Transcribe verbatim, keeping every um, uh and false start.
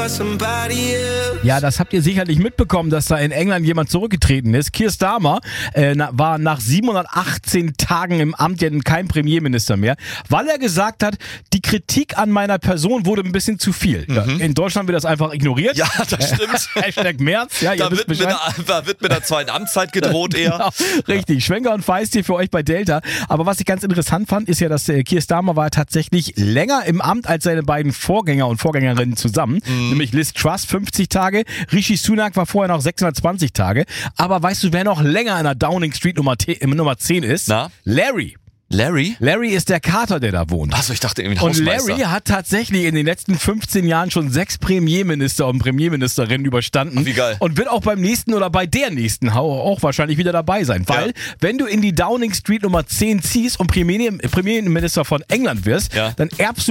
Ja, das habt ihr sicherlich mitbekommen, dass da in England jemand zurückgetreten ist. Keir Starmer äh, na, war nach siebenhundertachtzehn Tagen im Amt ja kein Premierminister mehr, weil er gesagt hat, die Kritik an meiner Person wurde ein bisschen zu viel. Mhm. Ja, in Deutschland wird das einfach ignoriert. Ja, das stimmt. Hashtag März. Ja, da, wird mit einer, da wird mit einer zweiten Amtszeit gedroht eher. Genau, richtig. Schwenker und Feist hier für euch bei Delta. Aber was ich ganz interessant fand, ist ja, dass äh, Keir Starmer war tatsächlich länger im Amt als seine beiden Vorgänger und Vorgängerinnen zusammen. Mhm. Nämlich Liz Truss fünfzig Tage, Rishi Sunak war vorher noch sechshundertzwanzig Tage. Aber weißt du, wer noch länger in der Downing Street Nummer, Nummer zehn ist? Na? Larry. Larry? Larry ist der Kater, der da wohnt. Achso, ich dachte irgendwie Und Hausmeister. Larry hat tatsächlich in den letzten fünfzehn Jahren schon sechs Premierminister und Premierministerinnen überstanden. Ach, wie geil. Und wird auch beim nächsten oder bei der nächsten auch wahrscheinlich wieder dabei sein. Weil, ja. wenn du in die Downing Street Nummer zehn ziehst und Premier, Premierminister von England wirst, ja. dann erbst du